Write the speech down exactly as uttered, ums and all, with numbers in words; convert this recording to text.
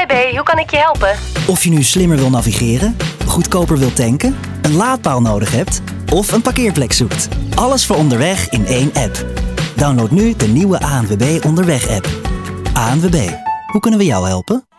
W B, hoe kan ik je helpen? Of je nu slimmer wil navigeren, goedkoper wilt tanken, een laadpaal nodig hebt of een parkeerplek zoekt. Alles voor onderweg in één app. Download nu de nieuwe A N W B Onderweg app. A N W B, hoe kunnen we jou helpen?